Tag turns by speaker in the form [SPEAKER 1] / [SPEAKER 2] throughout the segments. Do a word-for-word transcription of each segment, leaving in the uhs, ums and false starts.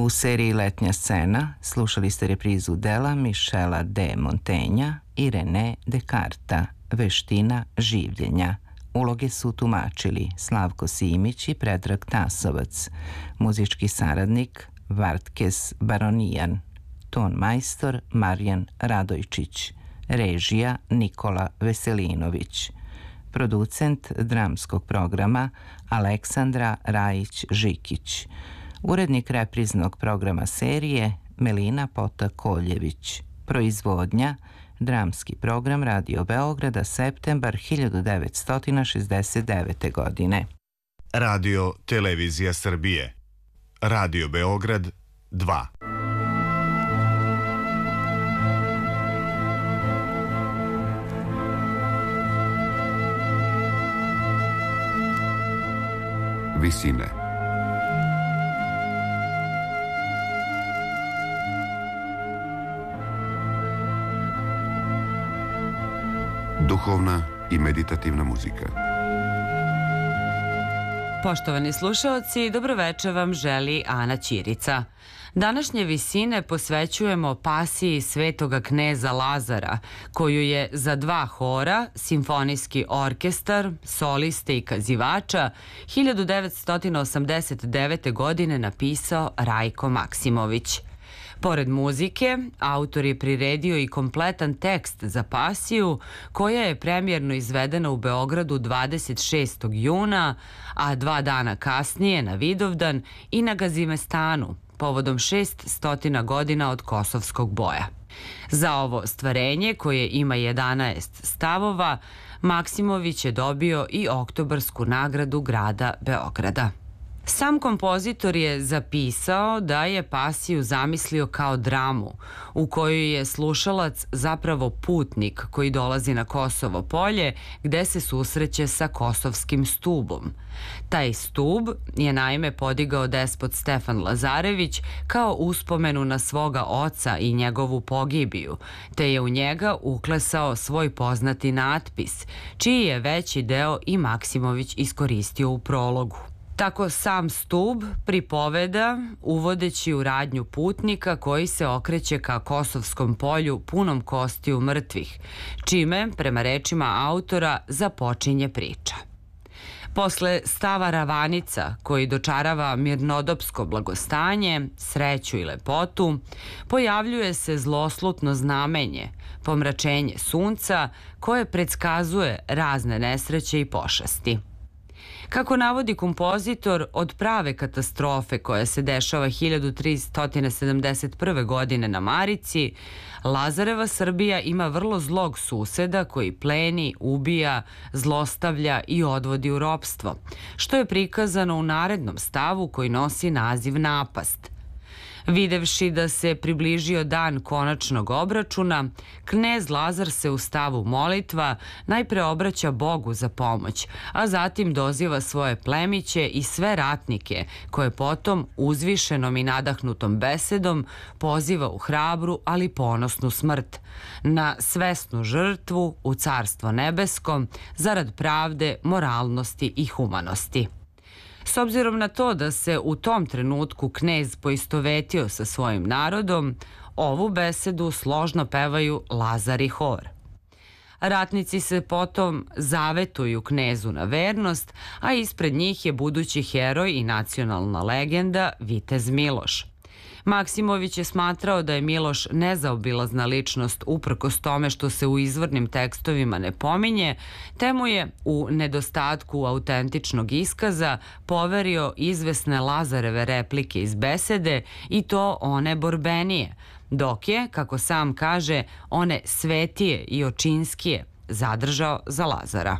[SPEAKER 1] U seriji Letnja scena slušali ste reprizu dela Michela de Montaigna i René Descartesa, Veština življenja. Uloge su tumačili Slavko Simić i Predrag Tasovac, muzički saradnik Vartkes Baronijan, ton majstor Marijan Radojčić, režija Nikola Veselinović, producent dramskog programa Aleksandra Rajić-Žikić, urednik repriznog programa serije Melina Pota-Koljević, proizvodnja dramski program Radio Beograda, septembar hiljadu devetsto šezdeset devete. godine.
[SPEAKER 2] Radio Televizija Srbije. Radio Beograd dva.
[SPEAKER 3] Visine. Duhovna i meditativna muzika.
[SPEAKER 4] Poštovani slušaoci, dobroveče vam želi Ana Ćirica. Današnje visine posvećujemo pasiji svetoga kneza Lazara, koju je za dva hora, simfonijski orkestar, soliste i kazivača hiljadu devetsto osamdeset devete. godine napisao Rajko Maksimović. Pored muzike, autor je priredio i kompletan tekst za pasiju, koja je premijerno izvedena u Beogradu dvadeset šestog juna, a dva dana kasnije na Vidovdan i na Gazimestanu, povodom šest stotina godina od Kosovskog boja. Za ovo stvarenje, koje ima jedanaest stavova, Maksimović je dobio i oktobarsku nagradu grada Beograda. Sam kompozitor je zapisao da je pasiju zamislio kao dramu, u kojoj je slušalac zapravo putnik koji dolazi na Kosovo polje, gde se susreće sa kosovskim stubom. Taj stub je naime podigao despot Stefan Lazarević kao uspomenu na svoga oca i njegovu pogibiju, te je u njega uklesao svoj poznati natpis, čiji je veći deo i Maksimović iskoristio u prologu. Tako sam stub pripoveda, uvodeći u radnju putnika koji se okreće ka Kosovskom polju punom kostiju mrtvih, čime, prema rečima autora, započinje priča. Posle stava Ravanica, koji dočarava mirnodopsko blagostanje, sreću i lepotu, pojavljuje se zloslutno znamenje, pomračenje sunca, koje predskazuje razne nesreće i pošasti. Kako navodi kompozitor, od prave katastrofe koja se dešava hiljadu tristo sedamdeset prve. godine na Marici, Lazareva Srbija ima vrlo zlog suseda koji pleni, ubija, zlostavlja i odvodi u ropstvo, što je prikazano u narednom stavu koji nosi naziv Napast. Videvši da se približio dan konačnog obračuna, knez Lazar se u stavu molitva najpre obraća Bogu za pomoć, a zatim doziva svoje plemiće i sve ratnike, koje potom uzvišenom i nadahnutom besedom poziva u hrabru, ali ponosnu smrt, na svesnu žrtvu u carstvo nebeskom, zarad pravde, moralnosti i humanosti. S obzirom na to da se u tom trenutku knez poistovetio sa svojim narodom, ovu besedu složno pevaju Lazar i hor. Ratnici se potom zavetuju knezu na vernost, a ispred njih je budući heroj i nacionalna legenda Vitez Miloš. Maksimović je smatrao da je Miloš nezaobilazna ličnost uprkos tome što se u izvornim tekstovima ne pominje, te mu je u nedostatku autentičnog iskaza poverio izvesne Lazareve replike iz besede, i to one borbenije, dok je, kako sam kaže, one svetije i očinskije zadržao za Lazara.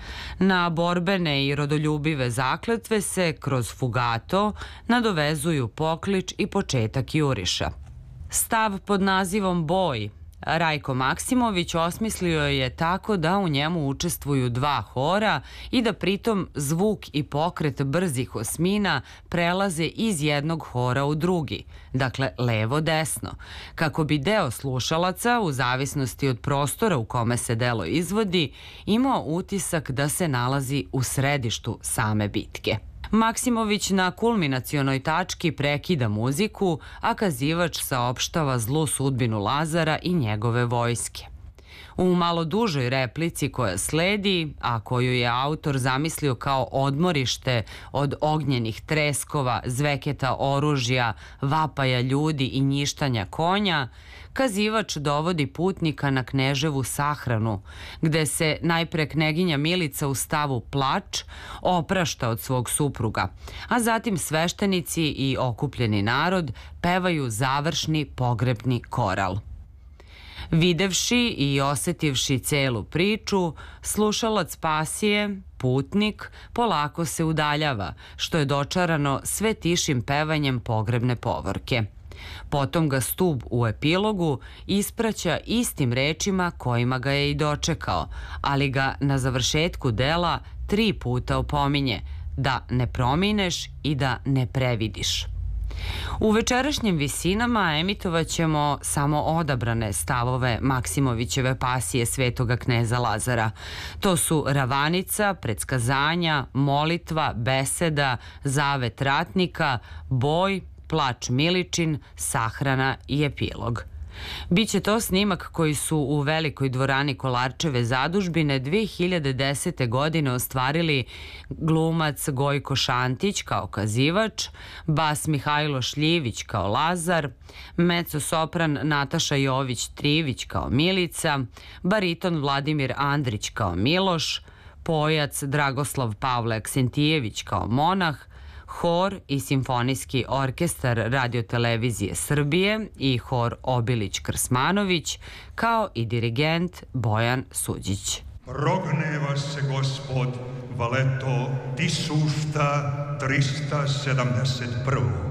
[SPEAKER 4] Na borbene i rodoljubive zakletve se kroz fugato nadovezuju poklič i početak juriša. Stav pod nazivom Boj Rajko Maksimović osmislio je tako da u njemu učestvuju dva hora i da pritom zvuk i pokret brzih osmina prelaze iz jednog hora u drugi, dakle levo-desno, kako bi deo slušalaca, u zavisnosti od prostora u kome se delo izvodi, imao utisak da se nalazi u središtu same bitke. Maksimović na kulminacionoj tački prekida muziku, a kazivač saopštava zlu sudbinu Lazara i njegove vojske. U malo dužoj replici koja sledi, a koju je autor zamislio kao odmorište od ognjenih treskova, zveketa oružja, vapaja ljudi i njištanja konja, kazivač dovodi putnika na Kneževu sahranu, gde se najpre kneginja Milica u stavu plač oprašta od svog supruga, a zatim sveštenici i okupljeni narod pevaju završni pogrebni koral. Videvši i osetivši celu priču, slušalac pasije, putnik, polako se udaljava, što je dočarano sve tišim pevanjem pogrebne povorke. Potom ga stub u epilogu ispraća istim rečima kojima ga je i dočekao, ali ga na završetku dela tri puta opominje da ne promineš i da ne previdiš. U večerašnjim visinama emitovaćemo samo odabrane stavove Maksimovićeve pasije Svetoga kneza Lazara. To su ravanica, predskazanja, molitva, beseda, zavet ratnika, boj, plač Miličin, sahrana i epilog. Biće to snimak koji su u Velikoj dvorani Kolarčeve zadužbine dve hiljade desete. godine ostvarili glumac Gojko Šantić kao kazivač, bas Mihajlo Šljivić kao Lazar, mezzo-sopran Nataša Jović-Trivić kao Milica, bariton Vladimir Andrić kao Miloš, pojac Dragoslav Pavle Aksentijević kao Monah, hor i simfonijski orkestar Radiotelevizije Srbije i hor Obilić-Krsmanović, kao i dirigent Bojan Suđić.
[SPEAKER 5] Progneva se gospod Valeto tisušta trista sedamdeset prvo.